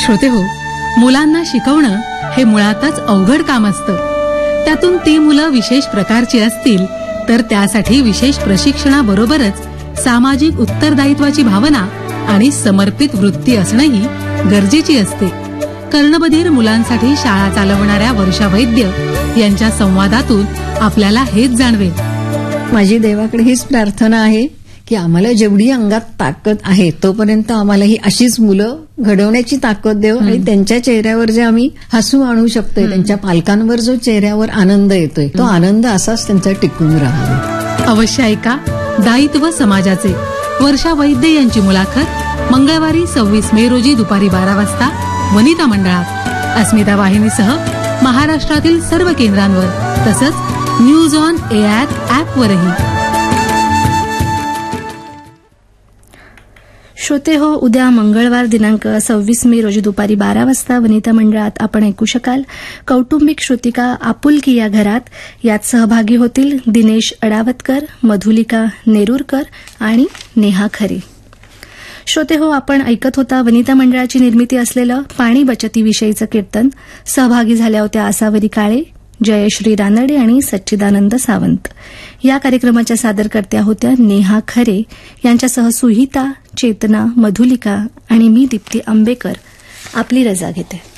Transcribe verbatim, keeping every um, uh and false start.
श्रोतेहो, मुलांना शिकवणं हे मुळातच अवघड काम असतं. त्यातून ती मुलं विशेष प्रकारची असतील तर त्यासाठी विशेष प्रशिक्षणाबरोबरच सामाजिक उत्तरदायित्वाची भावना आणि समर्पित वृत्ती असणंही गरजेची असते. कर्णबधीर मुलांसाठी शाळा चालवणाऱ्या वर्षा वैद्य यांच्या संवादातून आपल्याला हेच जाणवेल. माझी देवाकडे हीच प्रार्थना आहे की आम्हाला जेवढी अंगात ताकद आहे तोपर्यंत आम्हाला ही अशीच मुलं घडवण्याची ताकद देव आणि त्यांच्या चेहऱ्यावर जे आम्ही हसू आणू शकतोय, त्यांच्या पालकांवर जो चेहऱ्यावर आनंद येतोय तो आनंद असाच त्यांचा टिकून राहावा. अवश्य ऐका दायित्व समाजाचे. वर्षा वैद्य यांची मुलाखत मंगळवारी सव्वीस मे रोजी दुपारी बारा वाजता वनिता मंडळात अस्मिता वाहिनीसह महाराष्ट्रातील सर्व केंद्रांवर तसंच न्यूज ऑन एआर ऍपवरही. श्रोते हो, उद्या मंगळवार दिनांक सव्वीस मे रोजी दुपारी बारा वाजता वनिता मंडळात आपण ऐकू शकाल कौटुंबिक श्रुतिका आपुलकी या घरात. यात सहभागी होतील दिनेश अडावतकर, मधुलिका नेरुरकर आणि नेहा खरे. श्रोते हो, आपण ऐकत होता वनिता मंडळाची निर्मिती असलेलं पाणी बचतीविषयीचं कीर्तन. सहभागी झाल्या होत्या आसावरी काळे, जयश्री रानडे आणि सच्चिदानंद सावंत. या कार्यक्रमाच्या सादरकर्त्या होत्या नेहा खरे. यांच्यासह सुहिता, चेतना, मधुलिका आणि मी दीप्ती आंबेकर आपली रजा घेते.